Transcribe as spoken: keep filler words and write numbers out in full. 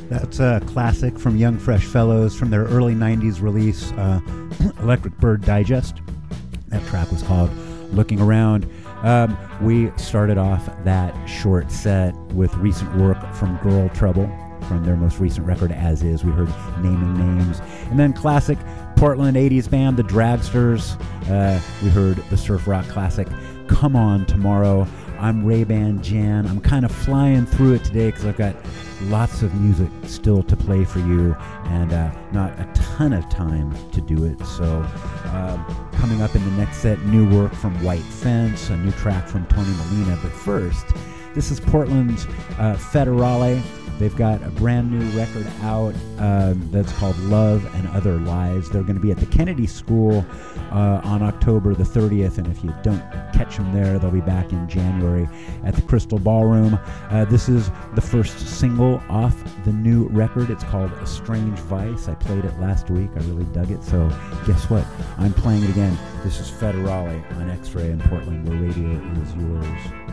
That's a classic from Young Fresh Fellows from their early nineties release, uh, Electric Bird Digest. That track was called Looking Around. Um, we started off that short set with recent work from Girl Trouble from their most recent record, As Is. We heard Naming Names. And then classic Portland eighties band, The Dragsters. Uh, we heard the surf rock classic, Come On Tomorrow. I'm Ray-Ban Jan. I'm kind of flying through it today because I've got lots of music still to play for you and uh, not a ton of time to do it. So uh, coming up in the next set, new work from White Fence, a new track from Tony Molina. But first, this is Portland's uh, Federale. They've got a brand new record out um, that's called Love and Other Lies. They're going to be at the Kennedy School uh, on October the thirtieth, and if you don't catch them there, they'll be back in January at the Crystal Ballroom. Uh, this is the first single off the new record. It's called A Strange Vice. I played it last week. I really dug it, so guess what? I'm playing it again. This is Federale on X-Ray in Portland, where radio is yours.